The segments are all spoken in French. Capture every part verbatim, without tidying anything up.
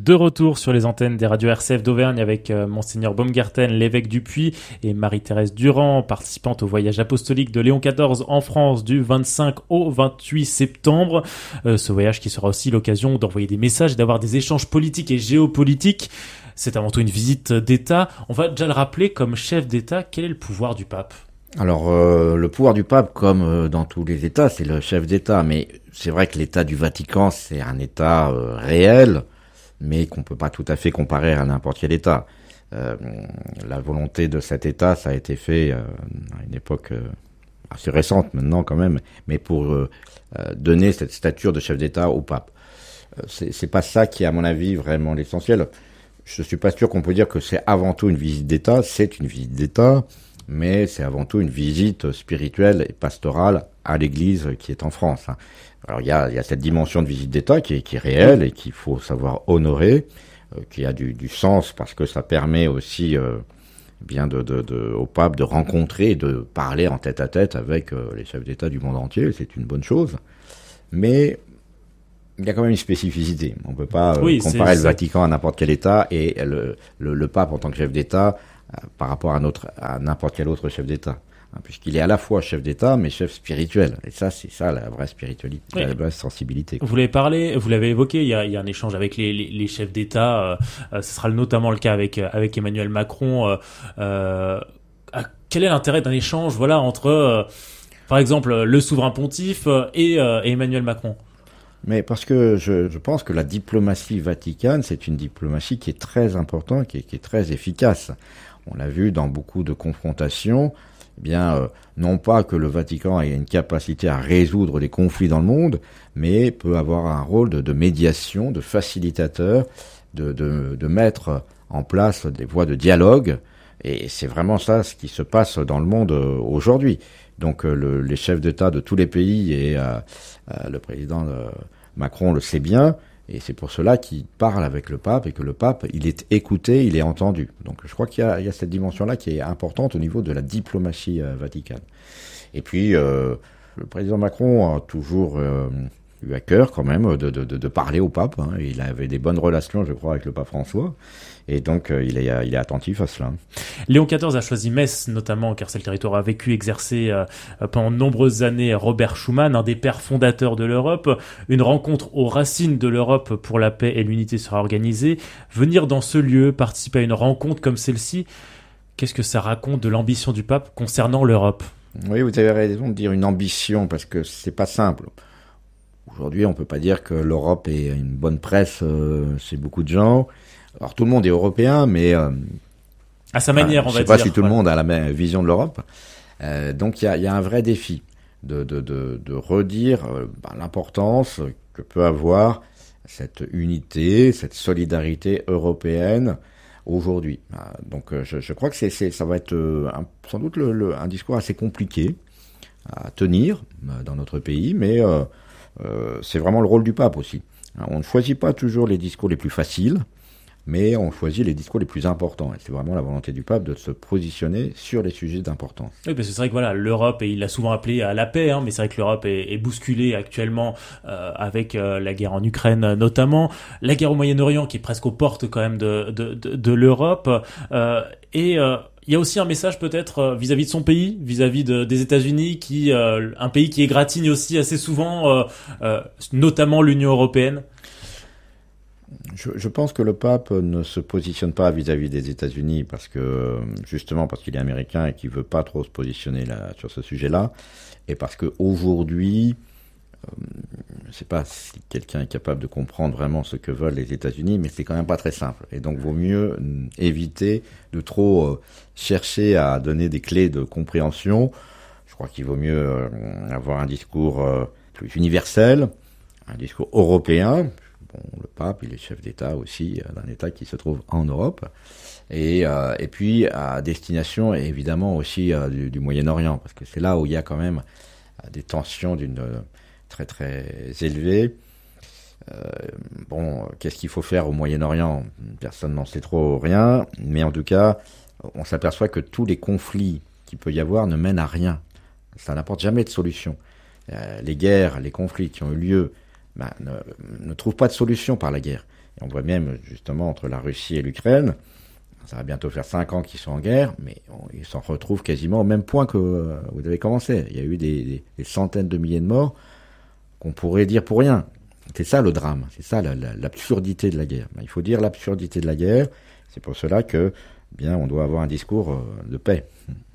De retour sur les antennes des radios R C F d'Auvergne avec euh, Monseigneur Baumgarten, l'évêque du Puy, et Marie-Thérèse Durand, participante au voyage apostolique de Léon quatorze en France du vingt-cinq au vingt-huit septembre. Euh, ce voyage qui sera aussi l'occasion d'envoyer des messages et d'avoir des échanges politiques et géopolitiques. C'est avant tout une visite d'État. On va déjà le rappeler, comme chef d'État, quel est le pouvoir du pape ? Alors, euh, le pouvoir du pape, comme euh, dans tous les États, c'est le chef d'État. Mais c'est vrai que l'État du Vatican, c'est un État euh, réel, mais qu'on peut pas tout à fait comparer à n'importe quel État. Euh, la volonté de cet État, ça a été fait euh, à une époque euh, assez récente maintenant quand même, mais pour euh, euh, donner cette stature de chef d'État au pape. Euh, c'est, c'est pas ça qui est à mon avis vraiment l'essentiel. Je suis pas sûr qu'on peut dire que c'est avant tout une visite d'État. C'est une visite d'État, mais c'est avant tout une visite spirituelle et pastorale à l'Église qui est en France. Alors il y a, il y a cette dimension de visite d'État qui est, qui est réelle et qu'il faut savoir honorer, euh, qui a du, du sens parce que ça permet aussi euh, bien de, de, de, au pape de rencontrer et de parler en tête à tête avec euh, les chefs d'État du monde entier. C'est une bonne chose, mais il y a quand même une spécificité. On ne peut pas euh, oui, comparer c'est, le c'est... Vatican à n'importe quel État et le, le, le pape en tant que chef d'État euh, par rapport à, notre, à n'importe quel autre chef d'État. Puisqu'il est à la fois chef d'État, mais chef spirituel. Et ça, c'est ça la vraie spiritualité, oui. La vraie sensibilité. Vous l'avez parlé, vous l'avez évoqué, il y a, il y a un échange avec les, les, les chefs d'État. Euh, ce sera notamment le cas avec, avec Emmanuel Macron. Euh, euh, quel est l'intérêt d'un échange voilà, entre, euh, par exemple, le souverain pontife et, euh, et Emmanuel Macron ? Mais parce que je, je pense que la diplomatie vaticane, c'est une diplomatie qui est très importante, qui est, qui est très efficace. On l'a vu dans beaucoup de confrontations. Eh bien, euh, non pas que le Vatican ait une capacité à résoudre les conflits dans le monde, mais peut avoir un rôle de, de médiation, de facilitateur, de, de, de mettre en place des voies de dialogue. Et c'est vraiment ça ce qui se passe dans le monde euh, aujourd'hui. Donc euh, le, les chefs d'État de tous les pays, et euh, euh, le président euh, Macron le sait bien, et c'est pour cela qu'il parle avec le pape et que le pape, il est écouté, il est entendu. Donc je crois qu'il y a, il y a cette dimension-là qui est importante au niveau de la diplomatie euh, vaticane. Et puis, euh, le président Macron a toujours euh, eu à cœur quand même de, de, de, de parler au pape. Hein. Il avait des bonnes relations, je crois, avec le pape François. Et donc, euh, il, est, il est attentif à cela. Léon quatorze a choisi Metz, notamment, car c'est le territoire où a vécu, exercé euh, pendant de nombreuses années Robert Schuman, un des pères fondateurs de l'Europe. Une rencontre aux racines de l'Europe pour la paix et l'unité sera organisée. Venir dans ce lieu, participer à une rencontre comme celle-ci, qu'est-ce que ça raconte de l'ambition du pape concernant l'Europe ? Oui, vous avez raison de dire une ambition, parce que c'est pas simple. Aujourd'hui, on peut pas dire que l'Europe est une bonne presse euh, chez beaucoup de gens. Alors tout le monde est européen, mais euh, à sa manière, euh, on va dire. Je sais pas si tout ouais. le monde a la même vision de l'Europe. Euh, donc il y a, y a un vrai défi de, de, de, de redire euh, ben, l'importance que peut avoir cette unité, cette solidarité européenne aujourd'hui. Donc je, je crois que c'est, c'est, ça va être euh, un, sans doute le, le, un discours assez compliqué à tenir euh, dans notre pays, mais euh, euh, c'est vraiment le rôle du pape aussi. On ne choisit pas toujours les discours les plus faciles, mais on choisit les discours les plus importants. Et c'est vraiment la volonté du pape de se positionner sur les sujets d'importance. Oui, parce que c'est vrai que voilà, l'Europe, et il l'a souvent appelé à la paix, hein, mais c'est vrai que l'Europe est, est bousculée actuellement euh, avec euh, la guerre en Ukraine notamment, la guerre au Moyen-Orient qui est presque aux portes quand même de, de, de, de l'Europe. Euh, et euh, il y a aussi un message peut-être euh, vis-à-vis de son pays, vis-à-vis de, des États-Unis, qui euh, un pays qui égratigne aussi assez souvent, euh, euh, notamment l'Union européenne. Je, je pense que le pape ne se positionne pas vis-à-vis des États-Unis parce que, justement, parce qu'il est américain et qu'il veut pas trop se positionner là, sur ce sujet-là, et parce que aujourd'hui, euh, je sais pas si quelqu'un est capable de comprendre vraiment ce que veulent les États-Unis, mais c'est quand même pas très simple. Et donc, vaut mieux éviter de trop euh, chercher à donner des clés de compréhension. Je crois qu'il vaut mieux euh, avoir un discours euh, plus universel, un discours européen. Bon, le pape, il est chef d'État aussi d'un État qui se trouve en Europe, et, euh, et puis à destination évidemment aussi euh, du, du Moyen-Orient, parce que c'est là où il y a quand même euh, des tensions d'une euh, très très élevées. Euh, bon, qu'est-ce qu'il faut faire au Moyen-Orient ? Personne n'en sait trop rien, mais en tout cas, on s'aperçoit que tous les conflits qu'il peut y avoir ne mènent à rien. Ça n'apporte jamais de solution. Euh, les guerres, les conflits qui ont eu lieu, Ben, ne, ne trouve pas de solution par la guerre. Et on voit même justement entre la Russie et l'Ukraine, ça va bientôt faire cinq ans qu'ils sont en guerre, mais on, ils s'en retrouvent quasiment au même point que euh, vous avez commencé. Il y a eu des, des, des centaines de milliers de morts qu'on pourrait dire pour rien. C'est ça le drame, c'est ça la, la, l'absurdité de la guerre. Ben, il faut dire l'absurdité de la guerre, c'est pour cela que eh bien, on doit avoir un discours euh, de paix.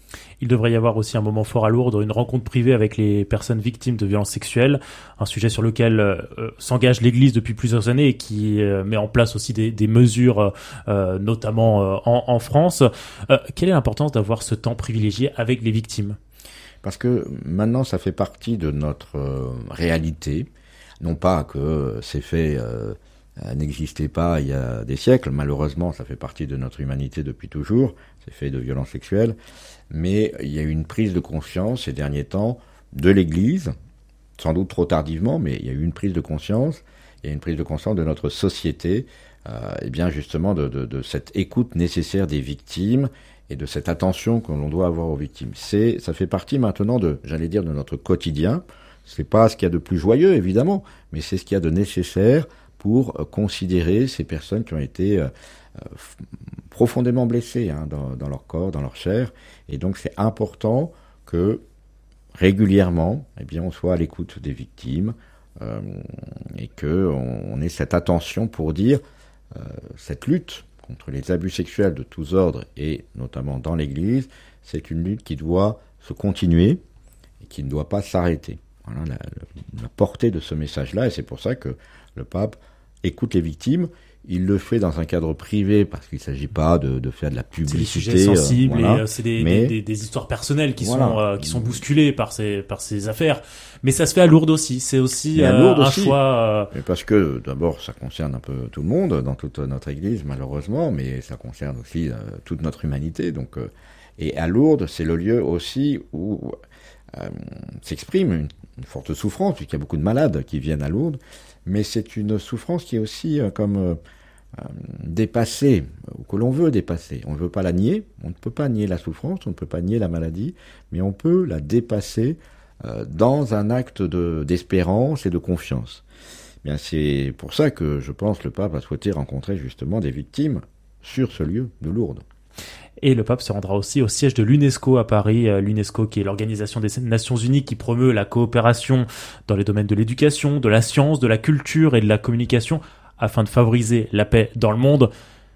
Il devrait y avoir aussi un moment fort à Lourdes, une rencontre privée avec les personnes victimes de violences sexuelles, un sujet sur lequel euh, s'engage l'Église depuis plusieurs années et qui euh, met en place aussi des, des mesures, euh, notamment euh, en, en France. Euh, quelle est l'importance d'avoir ce temps privilégié avec les victimes ? Parce que maintenant, ça fait partie de notre euh, réalité. Non pas que ces faits euh, n'existaient pas il y a des siècles, malheureusement, ça fait partie de notre humanité depuis toujours, ces faits de violences sexuelles. Mais il y a eu une prise de conscience ces derniers temps de l'Église, sans doute trop tardivement, mais il y a eu une prise de conscience, il y a une prise de conscience de notre société, euh, et bien justement de, de, de cette écoute nécessaire des victimes et de cette attention que l'on doit avoir aux victimes. C'est, ça fait partie maintenant de, j'allais dire, de notre quotidien. C'est pas ce qu'il y a de plus joyeux, évidemment, mais c'est ce qu'il y a de nécessaire pour euh, considérer ces personnes qui ont été euh, f- profondément blessées hein, dans, dans leur corps, dans leur chair. Et donc, c'est important que régulièrement, eh bien, on soit à l'écoute des victimes euh, et que on, on ait cette attention pour dire euh, cette lutte contre les abus sexuels de tous ordres et notamment dans l'Église, c'est une lutte qui doit se continuer et qui ne doit pas s'arrêter. Voilà la, la, la portée de ce message-là, et c'est pour ça que le pape écoute les victimes. Il le fait dans un cadre privé parce qu'il ne s'agit pas de, de faire de la publicité. C'est des sujets sensibles euh, voilà. et euh, c'est des, Mais, des, des, des histoires personnelles qui voilà. sont euh, qui sont bousculées par ces par ces affaires. Mais ça se fait à Lourdes aussi. C'est aussi à euh, Lourdes un aussi. choix. Euh... Parce que d'abord, ça concerne un peu tout le monde dans toute notre Église, malheureusement, mais ça concerne aussi euh, toute notre humanité. Donc, euh, et à Lourdes, c'est le lieu aussi où euh, s'exprime une, une forte souffrance, puisqu'il y a beaucoup de malades qui viennent à Lourdes. Mais c'est une souffrance qui est aussi euh, comme euh, euh, dépassée, ou que l'on veut dépasser. On ne veut pas la nier, on ne peut pas nier la souffrance, on ne peut pas nier la maladie, mais on peut la dépasser euh, dans un acte de, d'espérance et de confiance. Bien, c'est pour ça que je pense que le pape a souhaité rencontrer justement des victimes sur ce lieu de Lourdes. Et le pape se rendra aussi au siège de l'UNESCO à Paris, l'UNESCO qui est l'Organisation des Nations Unies qui promeut la coopération dans les domaines de l'éducation, de la science, de la culture et de la communication afin de favoriser la paix dans le monde.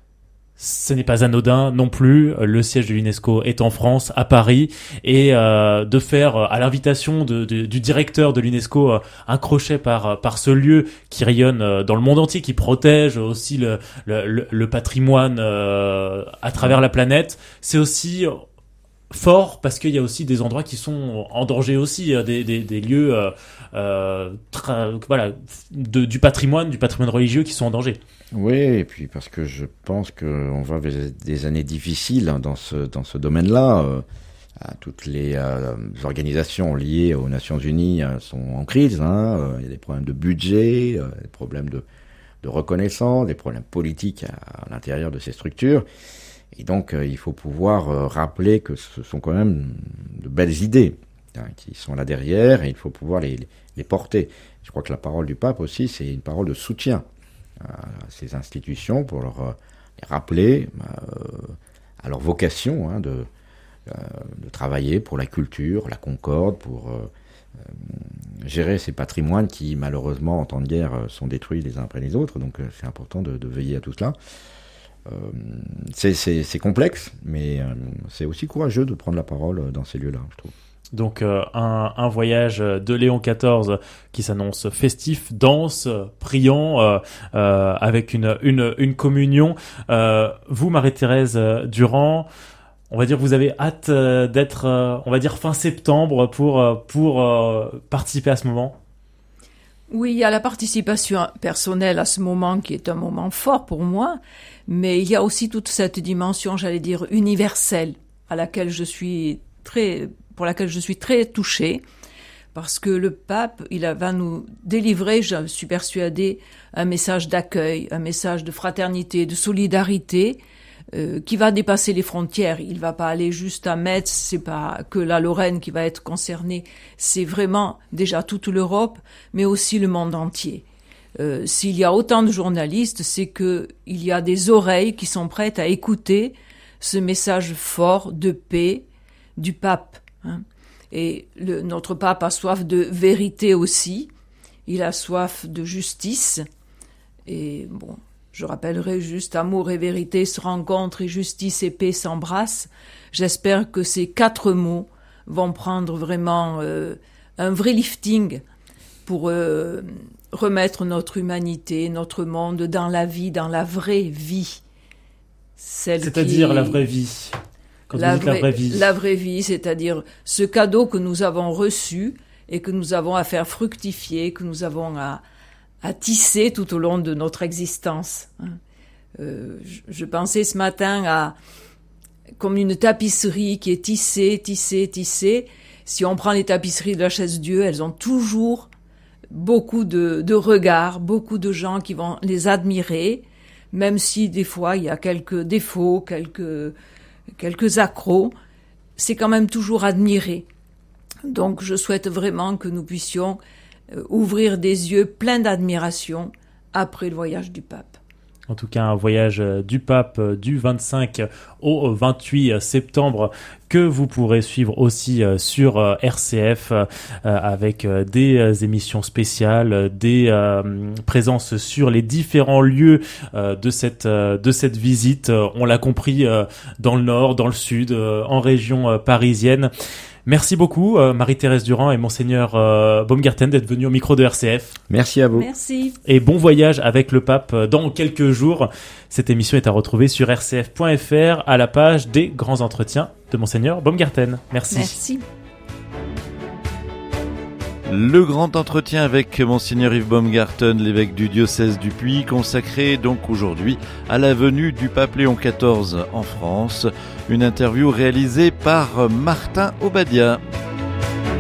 Ce n'est pas anodin non plus, le siège de l'UNESCO est en France, à Paris, et euh, de faire, à l'invitation de, de, du directeur de l'UNESCO, un crochet par, par ce lieu qui rayonne dans le monde entier, qui protège aussi le, le, le patrimoine euh, à travers la planète, c'est aussi fort parce qu'il y a aussi des endroits qui sont en danger aussi, des, des, des lieux euh, euh, tra- voilà, de, du patrimoine, du patrimoine religieux qui sont en danger. Oui, et puis parce que je pense qu'on va vers des années difficiles dans ce, dans ce domaine-là. Euh, toutes les euh, organisations liées aux Nations Unies euh, sont en crise. Hein, euh, il y a des problèmes de budget, euh, des problèmes de, de reconnaissance, des problèmes politiques à, à l'intérieur de ces structures. Et donc, euh, il faut pouvoir euh, rappeler que ce sont quand même de belles idées hein, qui sont là derrière, et il faut pouvoir les, les porter. Je crois que la parole du pape aussi, c'est une parole de soutien à ces institutions pour leur euh, les rappeler euh, à leur vocation hein, de, euh, de travailler pour la culture, la concorde, pour euh, euh, gérer ces patrimoines qui, malheureusement, en temps de guerre, sont détruits les uns après les autres. Donc, euh, c'est important de, de veiller à tout cela. Euh, c'est, c'est, c'est complexe, mais euh, c'est aussi courageux de prendre la parole dans ces lieux-là, je trouve. Donc euh, un, un voyage de Léon quatorze qui s'annonce festif, dense, priant, euh, euh, avec une, une, une communion. Euh, vous, Marie-Thérèse Durand, on va dire que vous avez hâte euh, d'être, euh, on va dire, fin septembre pour, euh, pour euh, participer à ce moment. Oui, il y a la participation personnelle à ce moment qui est un moment fort pour moi, mais il y a aussi toute cette dimension, j'allais dire, universelle, à laquelle je suis très, pour laquelle je suis très touchée, parce que le pape, il va nous délivrer, je suis persuadée, un message d'accueil, un message de fraternité, de solidarité, Euh, qui va dépasser les frontières. Il va pas aller juste à Metz, c'est pas que la Lorraine qui va être concernée, c'est vraiment déjà toute l'Europe, mais aussi le monde entier. Euh, s'il y a autant de journalistes, c'est que il y a des oreilles qui sont prêtes à écouter ce message fort de paix du pape. Hein. Et le, notre pape a soif de vérité aussi. Il a soif de justice. Et bon, je rappellerai juste, amour et vérité se rencontrent et justice et paix s'embrassent. J'espère que ces quatre mots vont prendre vraiment euh, un vrai lifting pour euh, remettre notre humanité, notre monde dans la vie, dans la vraie vie. Celle C'est-à-dire qui... la vraie vie. Quand la, vous dites vraie, la vraie vie. La vraie vie, c'est-à-dire ce cadeau que nous avons reçu et que nous avons à faire fructifier, que nous avons à, à tisser tout au long de notre existence. Euh, je, je pensais ce matin à comme une tapisserie qui est tissée, tissée, tissée. Si on prend les tapisseries de la Chaise-Dieu, elles ont toujours beaucoup de, de regards, beaucoup de gens qui vont les admirer, même si des fois il y a quelques défauts, quelques, quelques accros, c'est quand même toujours admiré. Donc je souhaite vraiment que nous puissions ouvrir des yeux pleins d'admiration après le voyage du pape. En tout cas, un voyage du pape du vingt-cinq au vingt-huit septembre que vous pourrez suivre aussi sur R C F avec des émissions spéciales, des présences sur les différents lieux de cette de cette visite. On l'a compris, dans le nord, dans le sud, en région parisienne. Merci beaucoup, euh, Marie-Thérèse Durand et Monseigneur euh, Baumgarten d'être venus au micro de R C F. Merci à vous. Merci. Et bon voyage avec le pape dans quelques jours. Cette émission est à retrouver sur r c f point f r à la page des grands entretiens de Monseigneur Baumgarten. Merci. Merci. Le grand entretien avec Monseigneur Yves Baumgarten, l'évêque du diocèse du Puy, consacré donc aujourd'hui à la venue du pape Léon quatorze en France. Une interview réalisée par Martin Obadia.